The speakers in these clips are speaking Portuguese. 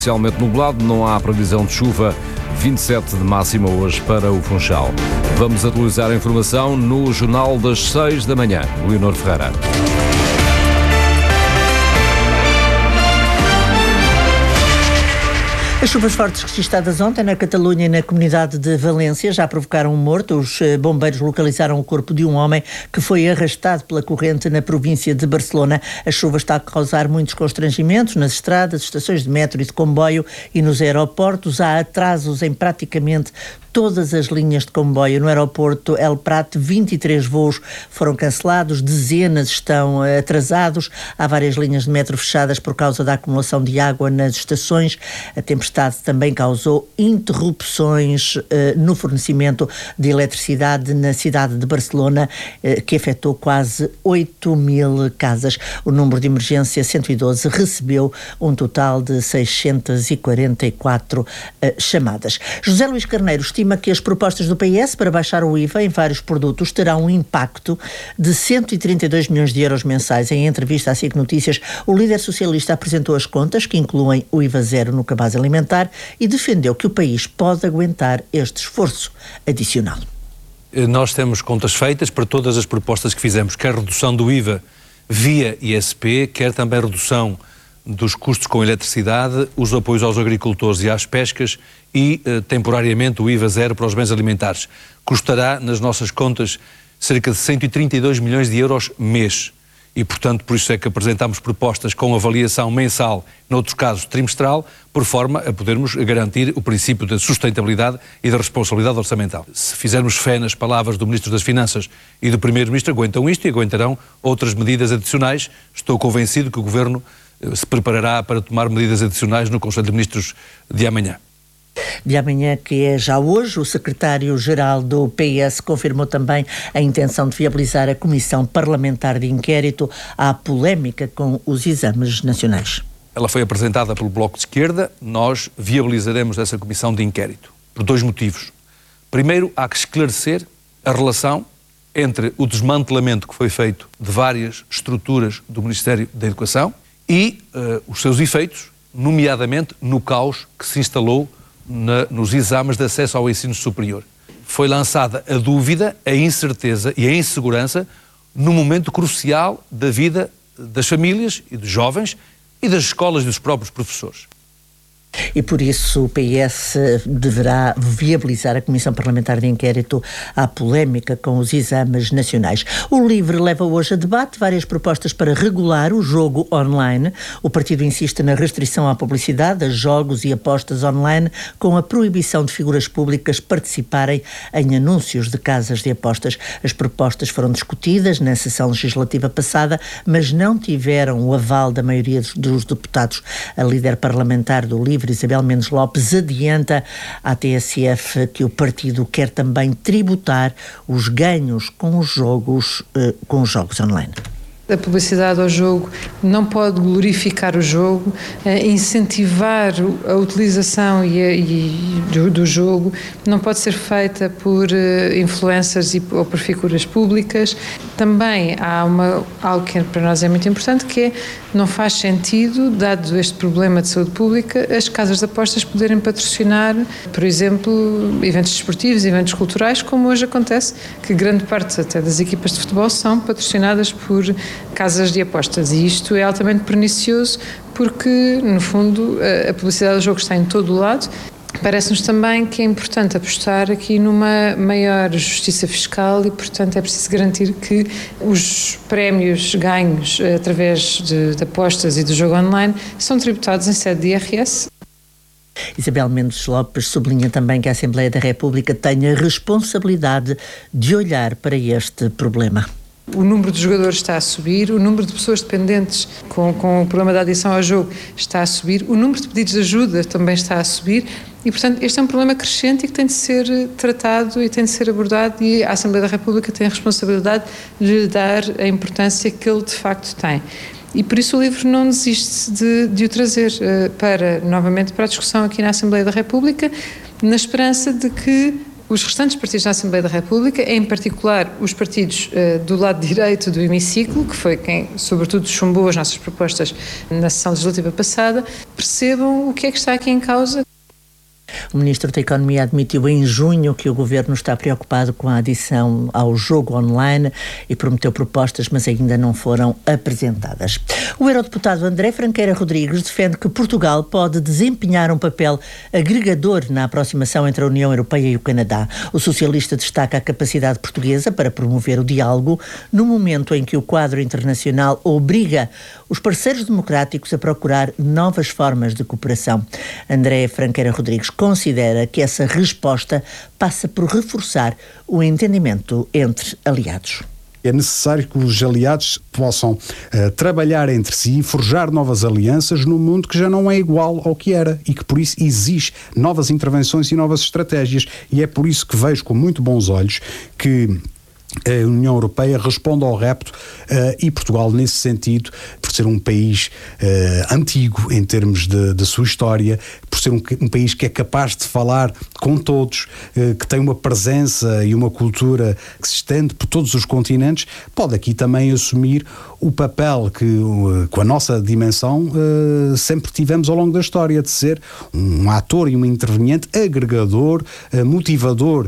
Parcialmente nublado, não há previsão de chuva, 27 de máxima hoje para o Funchal. Vamos atualizar a informação no Jornal das 6 da manhã. Leonor Ferreira. As chuvas fortes registradas ontem na Catalunha e na comunidade de Valência já provocaram um morto. Os bombeiros localizaram o corpo de um homem que foi arrastado pela corrente na província de Barcelona. A chuva está a causar muitos constrangimentos nas estradas, estações de metro e de comboio e nos aeroportos. Há atrasos em praticamente todas as linhas de comboio. No aeroporto El Prat, 23 voos foram cancelados, dezenas estão atrasados. Há várias linhas de metro fechadas por causa da acumulação de água nas estações. A tempestade também causou interrupções no fornecimento de eletricidade na cidade de Barcelona, que afetou quase 8.000 casas. O número de emergência 112 recebeu um total de 644 chamadas. José Luís Carneiro estima que as propostas do PS para baixar o IVA em vários produtos terão um impacto de 132 milhões de euros mensais. Em entrevista à SIC Notícias, o líder socialista apresentou as contas que incluem o IVA zero no cabaz alimentar e defendeu que o país pode aguentar este esforço adicional. Nós temos contas feitas para todas as propostas que fizemos, quer redução do IVA via ISP, quer também redução dos custos com eletricidade, os apoios aos agricultores e às pescas e, temporariamente, o IVA zero para os bens alimentares. Custará, nas nossas contas, cerca de 132 milhões de euros mês. E, portanto, por isso é que apresentámos propostas com avaliação mensal, noutros casos trimestral, por forma a podermos garantir o princípio da sustentabilidade e da responsabilidade orçamental. Se fizermos fé nas palavras do Ministro das Finanças e do Primeiro-Ministro, aguentam isto e aguentarão outras medidas adicionais. Estou convencido que o Governo se preparará para tomar medidas adicionais no Conselho de Ministros de amanhã. De amanhã, que é já hoje, o secretário-geral do PS confirmou também a intenção de viabilizar a Comissão Parlamentar de Inquérito à polémica com os exames nacionais. Ela foi apresentada pelo Bloco de Esquerda. Nós viabilizaremos essa Comissão de Inquérito por dois motivos. Primeiro, há que esclarecer a relação entre o desmantelamento que foi feito de várias estruturas do Ministério da Educação e os seus efeitos, nomeadamente no caos que se instalou nos exames de acesso ao ensino superior. Foi lançada a dúvida, a incerteza e a insegurança no momento crucial da vida das famílias e dos jovens e das escolas e dos próprios professores. E por isso o PS deverá viabilizar a Comissão Parlamentar de Inquérito à polémica com os exames nacionais. O LIVRE leva hoje a debate várias propostas para regular o jogo online. O partido insiste na restrição à publicidade, a jogos e apostas online, com a proibição de figuras públicas participarem em anúncios de casas de apostas. As propostas foram discutidas na sessão legislativa passada, mas não tiveram o aval da maioria dos deputados. A líder parlamentar do LIVRE, Isabel Mendes Lopes, adianta à TSF que o partido quer também tributar os ganhos com os jogos online. A publicidade ao jogo não pode glorificar o jogo, incentivar a utilização do jogo não pode ser feita por influencers ou por figuras públicas. Também há algo que para nós é muito importante, que é, não faz sentido, dado este problema de saúde pública, as casas de apostas poderem patrocinar, por exemplo, eventos desportivos, eventos culturais, como hoje acontece, que grande parte até das equipas de futebol são patrocinadas por casas de apostas, e isto é altamente pernicioso porque, no fundo, a publicidade do jogo está em todo o lado. Parece-nos também que é importante apostar aqui numa maior justiça fiscal e, portanto, é preciso garantir que os prémios ganhos através de apostas e do jogo online são tributados em sede de IRS. Isabel Mendes Lopes sublinha também que a Assembleia da República tem a responsabilidade de olhar para este problema. O número de jogadores está a subir, o número de pessoas dependentes com o problema da adição ao jogo está a subir, o número de pedidos de ajuda também está a subir e, portanto, este é um problema crescente e que tem de ser tratado e tem de ser abordado, e a Assembleia da República tem a responsabilidade de lhe dar a importância que ele de facto tem. E por isso o LIVRE não desiste de o trazer novamente para a discussão aqui na Assembleia da República, na esperança de que Os restantes partidos na Assembleia da República, em particular os partidos do lado direito do hemiciclo, que foi quem, sobretudo, chumbou as nossas propostas na sessão legislativa passada, percebam o que é que está aqui em causa. O Ministro da Economia admitiu em junho que o Governo está preocupado com a adição ao jogo online e prometeu propostas, mas ainda não foram apresentadas. O eurodeputado André Franqueira Rodrigues defende que Portugal pode desempenhar um papel agregador na aproximação entre a União Europeia e o Canadá. O socialista destaca a capacidade portuguesa para promover o diálogo no momento em que o quadro internacional obriga os parceiros democráticos a procurar novas formas de cooperação. André Franqueira Rodrigues considera que essa resposta passa por reforçar o entendimento entre aliados. É necessário que os aliados possam trabalhar entre si e forjar novas alianças num mundo que já não é igual ao que era e que por isso exige novas intervenções e novas estratégias. E é por isso que vejo com muito bons olhos que a União Europeia responde ao repto e Portugal, nesse sentido, por ser um país antigo em termos da sua história, por ser um país que é capaz de falar com todos, que tem uma presença e uma cultura que se estende por todos os continentes, pode aqui também assumir o papel que, com a nossa dimensão, sempre tivemos ao longo da história, de ser um ator e um interveniente agregador, motivador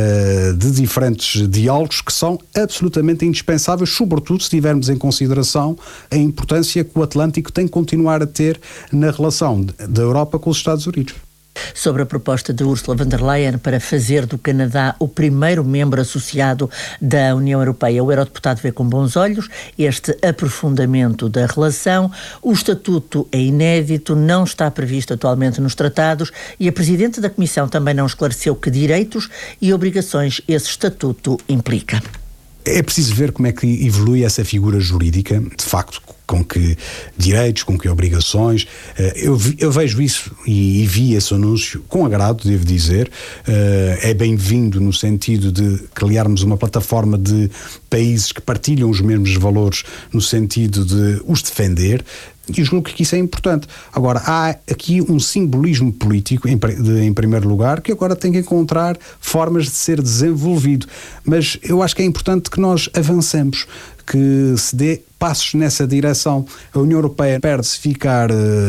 de diferentes diálogos que são absolutamente indispensáveis, sobretudo se tivermos em consideração a importância que o Atlântico tem que continuar a ter na relação da Europa com os Estados Unidos. Sobre a proposta de Ursula von der Leyen para fazer do Canadá o primeiro membro associado da União Europeia, o eurodeputado vê com bons olhos este aprofundamento da relação. O estatuto é inédito, não está previsto atualmente nos tratados e a Presidente da Comissão também não esclareceu que direitos e obrigações esse estatuto implica. É preciso ver como é que evolui essa figura jurídica, de facto, com que direitos, com que obrigações. Eu vejo isso e vi esse anúncio com agrado, devo dizer. É bem-vindo no sentido de criarmos uma plataforma de países que partilham os mesmos valores no sentido de os defender. E julgo que isso é importante. Agora, há aqui um simbolismo político, em primeiro lugar, que agora tem que encontrar formas de ser desenvolvido. Mas eu acho que é importante que nós avancemos, que se dê passos nessa direção. A União Europeia perde-se ficar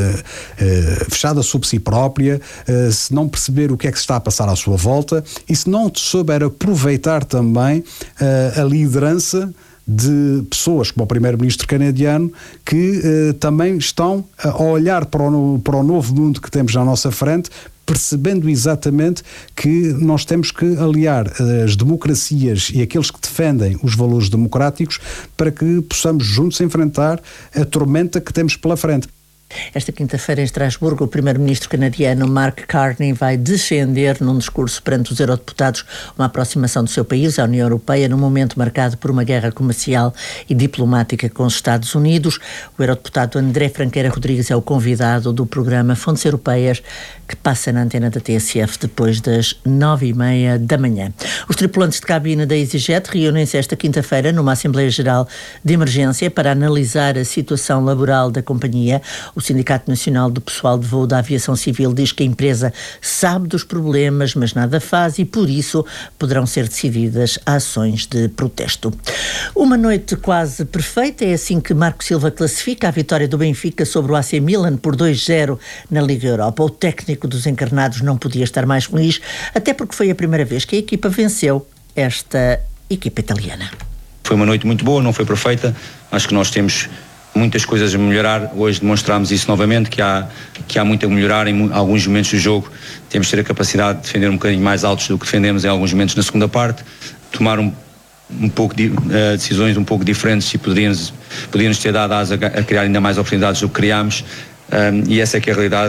fechada sobre si própria, se não perceber o que é que se está a passar à sua volta e se não souber aproveitar também a liderança de pessoas como o primeiro-ministro canadiano que também estão a olhar para o novo mundo que temos à nossa frente, percebendo exatamente que nós temos que aliar as democracias e aqueles que defendem os valores democráticos para que possamos juntos enfrentar a tormenta que temos pela frente. Esta quinta-feira em Estrasburgo, o primeiro-ministro canadiano Mark Carney vai defender num discurso perante os eurodeputados uma aproximação do seu país à União Europeia num momento marcado por uma guerra comercial e diplomática com os Estados Unidos. O eurodeputado André Franqueira Rodrigues é o convidado do programa Fontes Europeias que passa na antena da TSF depois das 9h30 da manhã. Os tripulantes de cabine da EasyJet reúnem-se esta quinta-feira numa Assembleia Geral de Emergência para analisar a situação laboral da companhia. O Sindicato Nacional do Pessoal de Voo da Aviação Civil diz que a empresa sabe dos problemas, mas nada faz e, por isso, poderão ser decididas ações de protesto. Uma noite quase perfeita, é assim que Marco Silva classifica a vitória do Benfica sobre o AC Milan por 2-0 na Liga Europa. O técnico dos encarnados não podia estar mais feliz, até porque foi a primeira vez que a equipa venceu esta equipa italiana. Foi uma noite muito boa, não foi perfeita. Acho que nós temos muitas coisas a melhorar. Hoje demonstramos isso novamente, que há muito a melhorar em alguns momentos do jogo. Temos de ter a capacidade de defender um bocadinho mais altos do que defendemos em alguns momentos na segunda parte, tomar um pouco de decisões um pouco diferentes e podíamos ter dado asa a criar ainda mais oportunidades do que criámos, e essa é que é a realidade.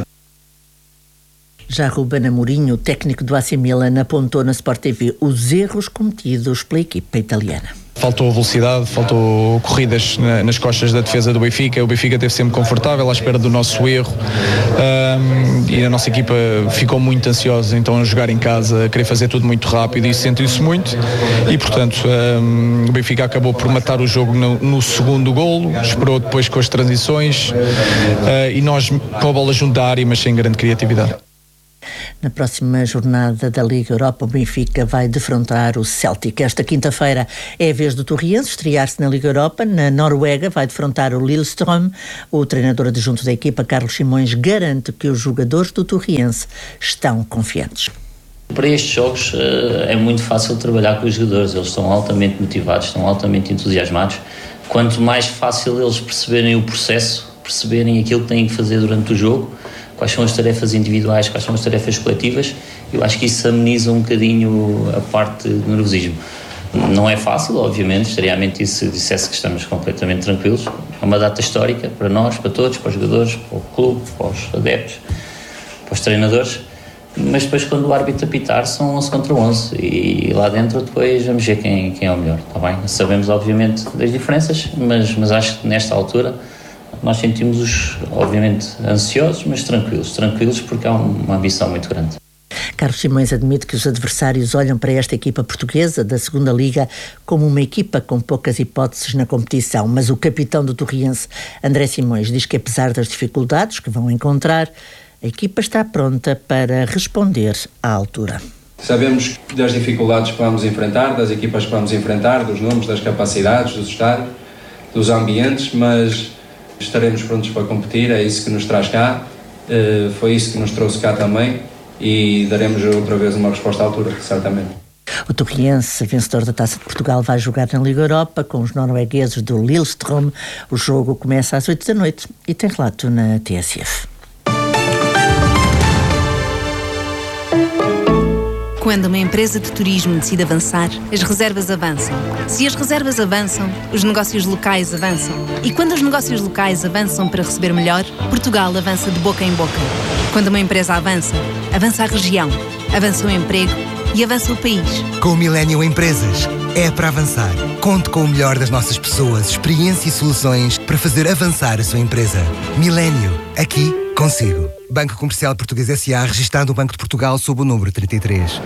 Já Ruben Amorim, o técnico do AC Milan, apontou na Sport TV os erros cometidos pela equipa italiana. Faltou velocidade, faltou corridas nas costas da defesa do Benfica. O Benfica esteve sempre confortável à espera do nosso erro, e a nossa equipa ficou muito ansiosa então a jogar em casa, a querer fazer tudo muito rápido e sentiu-se muito e portanto o Benfica acabou por matar o jogo no segundo golo, esperou depois com as transições e nós com a bola junto à área, mas sem grande criatividade. Na próxima jornada da Liga Europa, o Benfica vai defrontar o Celtic. Esta quinta-feira é a vez do Torriense estrear-se na Liga Europa. Na Noruega vai defrontar o Lillestrøm. O treinador adjunto da equipa, Carlos Simões, garante que os jogadores do Torriense estão confiantes. Para estes jogos é muito fácil trabalhar com os jogadores, eles estão altamente motivados, estão altamente entusiasmados. Quanto mais fácil eles perceberem o processo, perceberem aquilo que têm que fazer durante o jogo, quais são as tarefas individuais, quais são as tarefas coletivas, eu acho que isso ameniza um bocadinho a parte do nervosismo. Não é fácil, obviamente, estaria a mentir se dissesse que estamos completamente tranquilos. É uma data histórica para nós, para todos, para os jogadores, para o clube, para os adeptos, para os treinadores. Mas depois, quando o árbitro apitar, são 11 contra 11 e lá dentro depois vamos ver quem é o melhor, está bem? Sabemos obviamente das diferenças, mas acho que nesta altura nós sentimos-nos obviamente ansiosos, mas tranquilos porque há uma ambição muito grande. Carlos Simões admite que os adversários olham para esta equipa portuguesa da Segunda Liga como uma equipa com poucas hipóteses na competição, mas o capitão do Torriense, André Simões, diz que apesar das dificuldades que vão encontrar, a equipa está pronta para responder à altura. Sabemos das dificuldades que vamos enfrentar, das equipas que vamos enfrentar, dos nomes, das capacidades, dos estádios, dos ambientes, mas estaremos prontos para competir, é isso que nos traz cá, foi isso que nos trouxe cá também e daremos outra vez uma resposta à altura, certamente. O Torriense, vencedor da Taça de Portugal, vai jogar na Liga Europa com os noruegueses do Lillestrøm. O jogo começa às 8 da noite e tem relato na TSF. Quando uma empresa de turismo decide avançar, as reservas avançam. Se as reservas avançam, os negócios locais avançam. E quando os negócios locais avançam para receber melhor, Portugal avança de boca em boca. Quando uma empresa avança, avança a região, avança o emprego e avança o país. Com o Millennium Empresas, é para avançar. Conte com o melhor das nossas pessoas, experiência e soluções para fazer avançar a sua empresa. Millennium, aqui consigo. Banco Comercial Português S.A., registado no Banco de Portugal sob o número 33.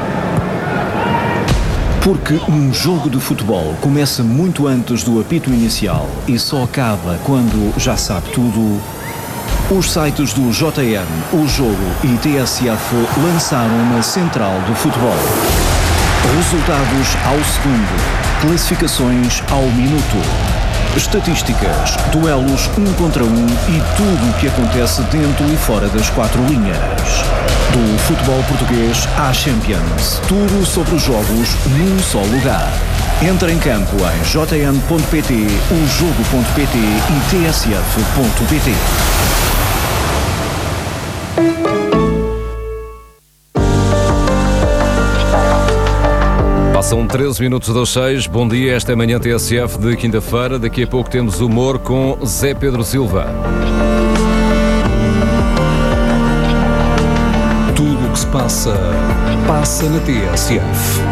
Porque um jogo de futebol começa muito antes do apito inicial e só acaba quando já sabe tudo, os sites do JN, O Jogo e TSF lançaram uma central do futebol. Resultados ao segundo, classificações ao minuto, estatísticas, duelos 1 contra 1 e tudo o que acontece dentro e fora das 4 linhas. Do futebol português à Champions, tudo sobre os jogos num só lugar. Entra em campo em jn.pt, ojogo.pt e tsf.pt. São 13 minutos das 6. Bom dia, esta é a Manhã TSF de quinta-feira. Daqui a pouco temos humor com Zé Pedro Silva. Tudo o que se passa, passa na TSF.